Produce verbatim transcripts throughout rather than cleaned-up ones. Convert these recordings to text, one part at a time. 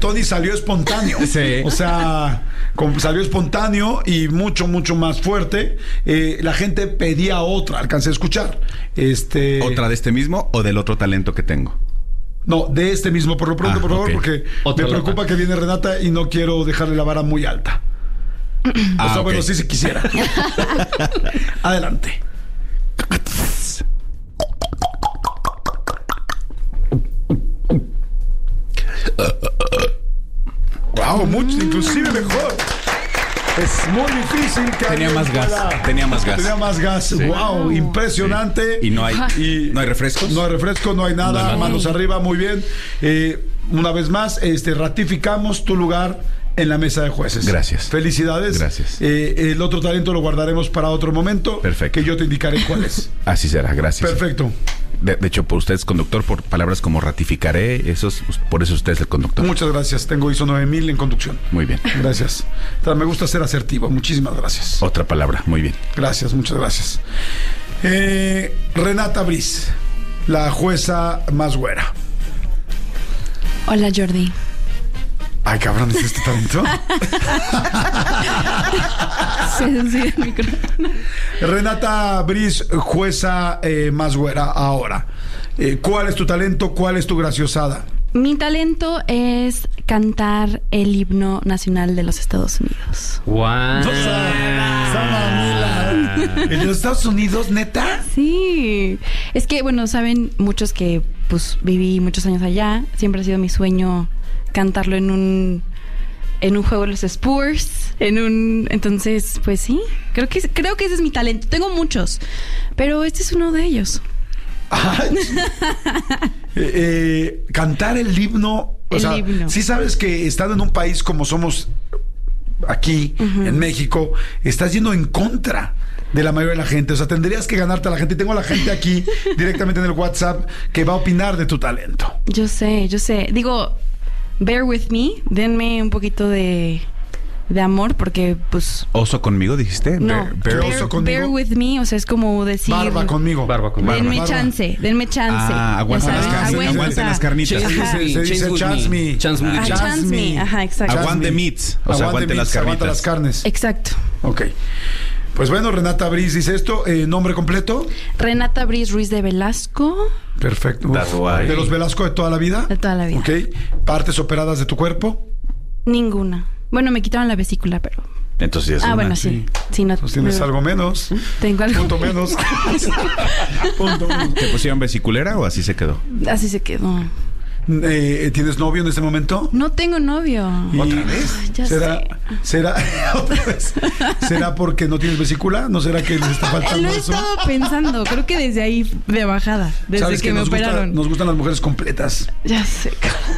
Tony salió espontáneo. Sí. O sea, com- salió espontáneo y mucho, mucho más fuerte. Eh, la gente pedía otra, alcancé a escuchar. Este... ¿Otra de este mismo o del otro talento que tengo? No, de este mismo, por lo pronto, Ah, por favor, ok. porque Otra me preocupa loca. que viene Renata y no quiero dejarle la vara muy alta. Ah, o sea, ok. bueno, sí, si quisiera. Adelante. Wow, mucho, inclusive mejor. Es muy difícil que Tenía alguien más gas, pueda- tenía más gas. Tenía más gas. Wow, impresionante. Y no hay, Y- no hay refrescos. No hay refresco, no hay nada. No hay nada. Manos arriba, muy bien. Eh, una vez más, este, ratificamos tu lugar en la mesa de jueces. Gracias. Felicidades. Gracias. Eh, el otro talento lo guardaremos para otro momento. Perfecto. Que yo te indicaré cuál es. Así será, gracias. Perfecto. De, de hecho, por usted es conductor, por palabras como ratificaré, esos, por eso usted es el conductor. Muchas gracias. Tengo I S O nueve mil en conducción. Muy bien. Gracias. Tra- Me gusta ser asertivo. Muchísimas gracias. Otra palabra, muy bien. Gracias, muchas gracias. Eh, Renata Briz, la jueza más güera. Hola, Jordi. Ay, cabrón, ¿es este talento? Sí, sí, el micrófono. Renata Briz, jueza eh, más güera ahora. Eh, ¿Cuál es tu talento? ¿Cuál es tu graciosada? Mi talento es cantar el himno nacional de los Estados Unidos. ¡Wow! ¿En los Estados Unidos, neta? Sí. Es que, bueno, saben muchos que pues viví muchos años allá. Siempre ha sido mi sueño cantarlo en un en un juego de los Spurs, en un entonces, pues sí, creo que creo que ese es mi talento. Tengo muchos, pero este es uno de ellos. Ay. eh, eh, cantar el himno. O El sea, himno. sí sabes que estando en un país como somos aquí, Ujú. en México, estás yendo en contra de la mayoría de la gente. O sea, tendrías que ganarte a la gente. Y tengo a la gente aquí directamente en el WhatsApp que va a opinar de tu talento. Yo sé, yo sé. Digo, bear with me, denme un poquito de de amor porque pues ¿Oso conmigo, dijiste? no, Bear- bear- bear, oso conmigo. bear with me, o sea, es como decir Barba conmigo. Barba conmigo. denme Barba. chance, denme chance. Ah, ya aguanten las saben, carnitas. aguanta. Aguanten las carnitas. Chance Ajá. with me, Se dice chance with chance me. me. Chance with Ah, me. Chance chance me. me. Ajá, exacto. Aguante me. meats, o sea, aguante las meats, aguanta carnitas. las carnes. Exacto. Ok. Pues bueno, Renata Briz dice esto. Eh, ¿Nombre completo? Renata Briz Ruiz de Velasco, Perfecto. That's why. ¿De los Velasco de toda la vida? de toda la vida. Ok. ¿Partes operadas de tu cuerpo? Ninguna. Bueno, me quitaron la vesícula, pero Entonces es ah, una. bueno, sí. Sí, no. Pues tienes no- algo menos. Tengo algo. Punto menos. Punto menos. ¿Te pusieron vesiculera o así se quedó? Así se quedó. Eh, ¿Tienes novio en este momento? No tengo novio. Y- ¿Otra vez? Ay, ya ¿Será, sé. será, otra vez? ¿Será porque no tienes vesícula? ¿No será que les está faltando Lo he eso? estado pensando. Creo que desde ahí de bajada. Desde ¿Sabes que, me nos, gusta- operaron. nos gustan las mujeres completas? Ya sé.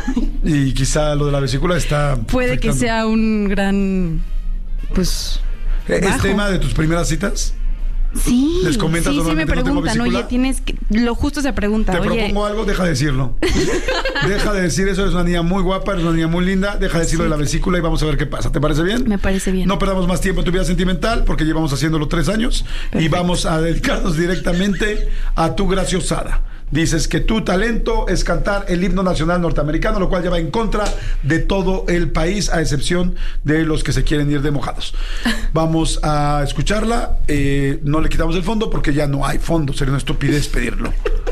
Y quizá lo de la vesícula está Puede que afectando. sea un gran. Pues. ¿Es bajo. tema de tus primeras citas? Sí. ¿Les comentas sí, sí me normalmente, no tengo preguntan. vesícula? Oye, tienes que. Lo justo se pregunta. Te Oye. propongo algo, deja de decirlo. Deja de decir eso, eres una niña muy guapa, eres una niña muy linda, deja de decirlo Sí. de la vesícula y vamos a ver qué pasa. ¿Te parece bien? Me parece bien. No perdamos más tiempo en tu vida sentimental porque llevamos haciéndolo tres años y Perfecto. vamos a dedicarnos directamente a tu graciosada. Dices que tu talento es cantar el himno nacional norteamericano, lo cual ya va en contra de todo el país, a excepción de los que se quieren ir de mojados. Vamos a escucharla. Eh, no le quitamos el fondo porque ya no hay fondo. Sería una estupidez pedirlo.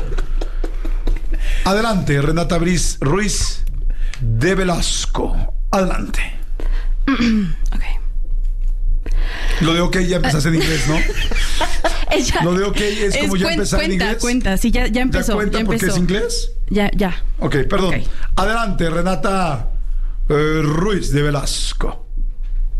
Adelante, Renata Briz Ruiz de Velasco. Adelante. Ok. Lo de ok ya empezaste en inglés, ¿no? Ella- Lo de ok es como ya cuen- empezar en cuenta, inglés. Cuenta, sí, ya, ya empezó. ¿Ya cuenta ya porque empezó. es inglés? Ya, ya. Ok, perdón. Ok. Adelante, Renata eh, Ruiz de Velasco.